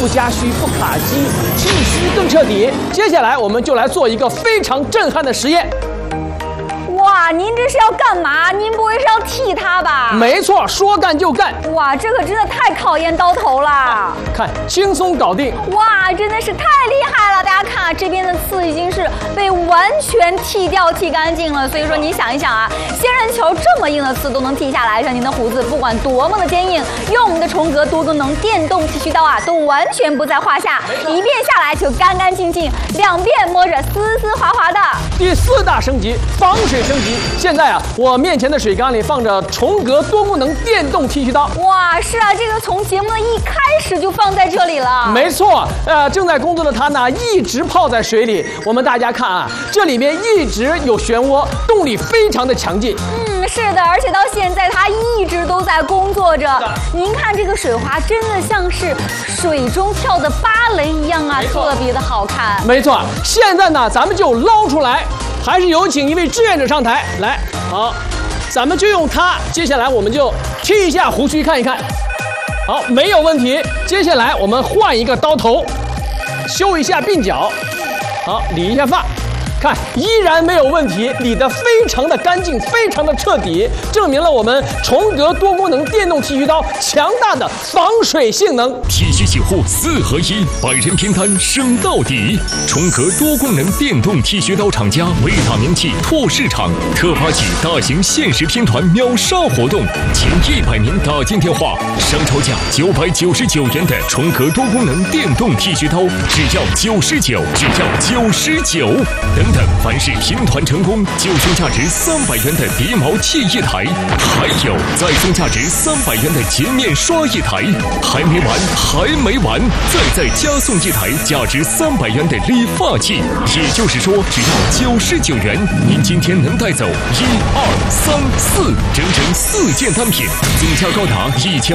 不加虚，不卡机，去虚更彻底。接下来我们就来做一个非常震撼的实验。 哇，您这是要干嘛？您不会是要剃它吧？ 没错，说干就干。 哇，这可真的太考验刀头了。 看，轻松搞定。 哇，真的是太厉害了！大家看啊，这边的刺已经是被完全剃掉、剃干净了。所以说，你想一想啊，仙人球这么硬的刺都能剃下来，像您的胡子不管多么的坚硬，用我们的重格多功能电动剃须刀啊，都完全不在话下。一遍下来就干干净净，两遍摸着丝丝滑滑的。 第4大升级，防水升级。现在啊，我面前的水缸里放着重格多功能电动剃须刀。 哇，是啊，这个从节目的一开始就放在这里了。 没错，正在工作的它呢，一直泡在水里。我们大家看啊，这里面一直有漩涡，动力非常的强劲。 是的，而且到现在它一直都在工作着。您看这个水花，真的像是水中跳的芭蕾一样啊，特别的好看。 没错，现在呢，咱们就捞出来。还是有请一位志愿者上台来，好，咱们就用它。接下来我们就剃一下胡须，看一看。好，没有问题。接下来我们换一个刀头，修一下鬓角，好，理一下发。看，依然没有问题，理得非常的干净，非常的彻底，证明了我们重格多功能电动剃须刀强大的防水性能。 剃须洗护4合1，百人拼单升到底。重格多功能电动剃须刀厂家为大名气拓市场，特发起大型限时拼团秒杀活动，前100名打进电话，上超价999元的重格多功能电动剃须刀，只要99，只要99。凡是拼团成功，就送价值300元的鼻毛剃一台，还有再送价值300元的洁面刷一台。还没完，还没完，再加送一台价值300元的理发器。也就是说，只要99元，您今天能带走1、2、3、4，整整4件单品，总价高达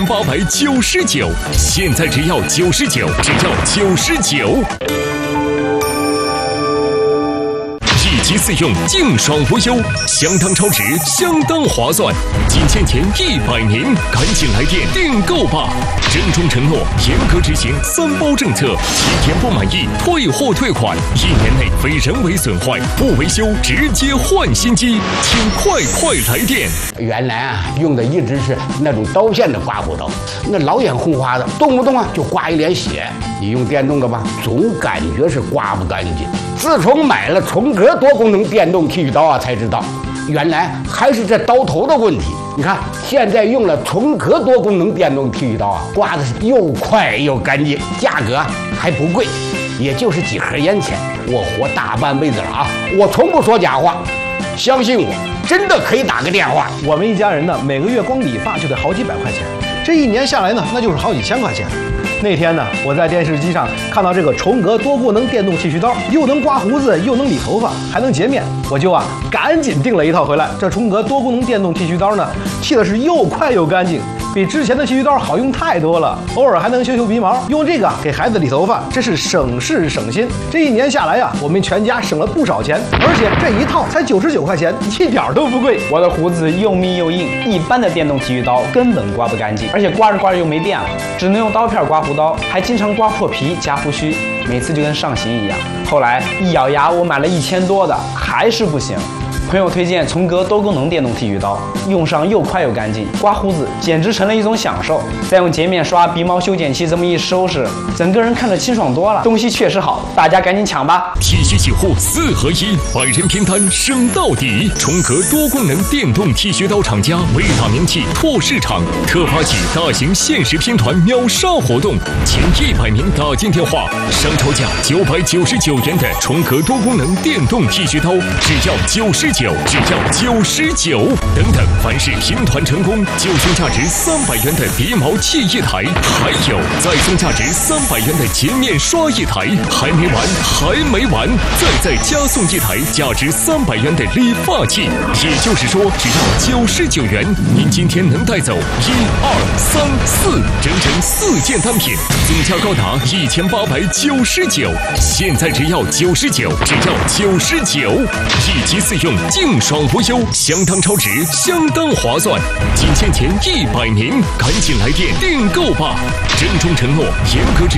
1899。现在只要99，只要99。1机4用，净爽无忧，相当超值，相当划算。仅限前100名，赶紧来电订购吧！郑重承诺，严格执行3包政策，7天不满意退货退款，1年内非人为损坏不维修直接换新机，请快来电！ 原来啊，用的一直是那种刀片的刮胡刀，那老眼红花的，动不动啊就刮一脸血。你用电动的吧，总感觉是刮不干净。自从买了重格多功能电动剃须刀啊，才知道原来还是这刀头的问题。你看，现在用了重格多功能电动剃须刀啊，刮的是又快又干净，价格还不贵，也就是几盒烟钱，我活大半辈子了啊！我从不说假话，相信我，真的可以打个电话。 我们一家人呢，每个月光理发就得好几百块钱，这1年下来呢，那就是好几千块钱。那天呢，我在电视机上看到这个重格多功能电动剃须刀，又能刮胡子，又能理头发，还能洁面，我就赶紧订了一套回来。这重格多功能电动剃须刀呢，剃的是又快又干净，比之前的剃须刀好用太多了。偶尔还能修鼻毛，用这个给孩子理头发，真是省事省心。这1年下来呀，我们全家省了不少钱，而且这一套才99块钱，一点都不贵。 我的胡子又密又硬，一般的电动剃须刀根本刮不干净，而且刮着又没电了，只能用刀片刮胡刀，还经常刮破皮夹胡须，每次就跟上刑一样。后来一咬牙，我买了1000多的，还是不行。朋友推荐重格多功能电动剃须刀，用上又快又干净，刮胡子简直成了一种享受。再用洁面刷、鼻毛修剪器这么一收拾，整个人看着清爽多了。东西确实好，大家赶紧抢吧！ 剃须洗护4合1，百人拼单升到底。重格多功能电动剃须刀厂家为大名气拓市场，特发起大型限时拼团秒杀活动，前100名打进电话，上超价999元的重格多功能电动剃须刀，只要99。只要99，凡是拼团成功，就送价值300元的鼻毛剃一台，还有再送价值300元的洁面刷一台。还没完，还没完，再加送一台价值300元的理发器。也就是说，只要99元，您今天能带走1、2、3、4，整整4件单品，总价高达1899。现在只要99，只要99，1机4用。净爽无忧，相当超值，相当划算。仅限前100名，赶紧来电订购吧！郑重承诺，严格执